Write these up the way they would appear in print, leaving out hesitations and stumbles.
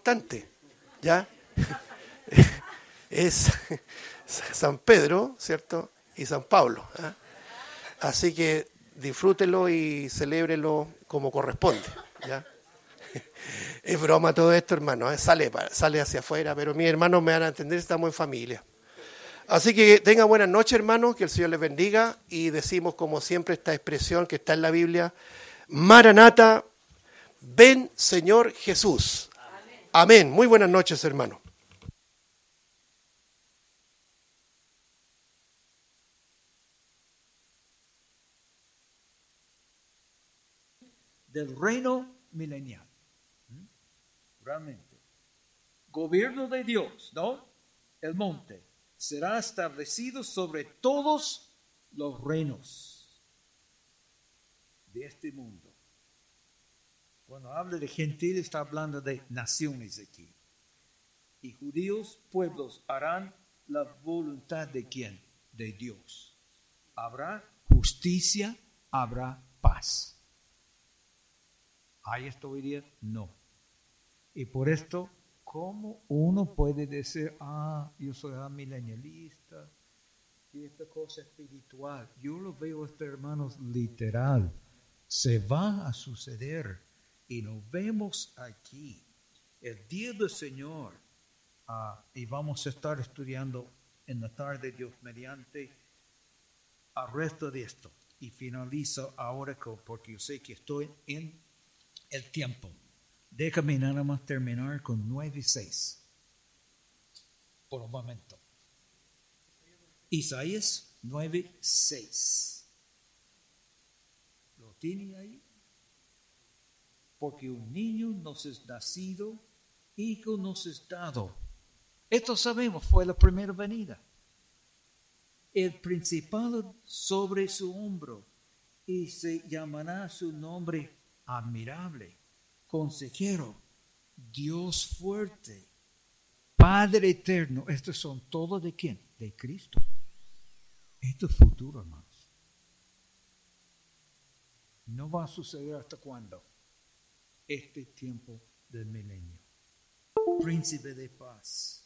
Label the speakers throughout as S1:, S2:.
S1: importante, ¿ya? Es San Pedro, ¿cierto? Y San Pablo, ¿eh? Así que disfrútelo y celébrelo como corresponde, ¿ya? Es broma todo esto, hermano, ¿eh? Sale hacia afuera, pero mis hermanos me van a entender, estamos en familia. Así que tengan buenas noches, hermanos, que el Señor les bendiga, y decimos como siempre esta expresión que está en la Biblia: Maranata, ven Señor Jesús. Amén. Muy buenas noches, hermanos.
S2: Del reino milenial. Realmente. Gobierno de Dios, ¿no? El monte será establecido sobre todos los reinos de este mundo. Cuando habla de gentiles, está hablando de naciones aquí. Y judíos, pueblos, harán la voluntad de ¿quién? De Dios. Habrá justicia, habrá paz. ¿Hay esto hoy día? No. Y por esto, ¿cómo uno puede decir, yo soy milenialista y esta cosa espiritual? Yo lo veo, hermanos, literal. Se va a suceder y nos vemos aquí el día del Señor. Y vamos a estar estudiando en la tarde, Dios mediante, al resto de esto. Y finalizo ahora porque yo sé que estoy en el tiempo. Déjame nada más terminar con 9:6. Por un momento. Isaías 9:6. ¿Lo tiene ahí? Porque un niño nos es nacido, hijo nos es dado. Esto sabemos, fue la primera venida. El principado sobre su hombro, y se llamará su nombre admirable, consejero, Dios fuerte, Padre eterno. Estos son todos ¿de quién? De Cristo. Esto es futuro, hermanos. No va a suceder hasta cuándo. Este tiempo del milenio. Príncipe de paz.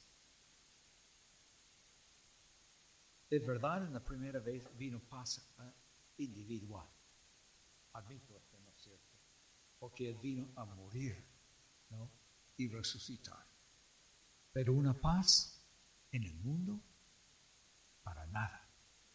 S2: Es verdad, en la primera vez vino paz individual. Admito esto, ¿no es cierto? Porque Él vino a morir, ¿no? Y resucitar. Pero una paz en el mundo, para nada.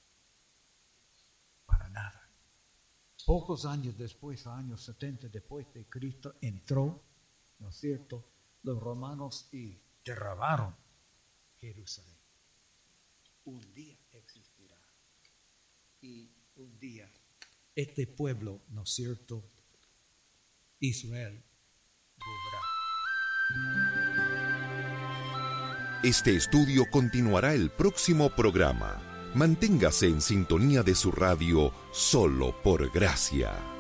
S2: Para nada. Pocos años después, años 70 después de Cristo, entró, ¿no es cierto?, los romanos y derrabaron Jerusalén. Un día existirá. Y un día este pueblo, ¿no es cierto?, Israel, volverá.
S3: Este estudio continuará el próximo programa. Manténgase en sintonía de su radio Solo por Gracia.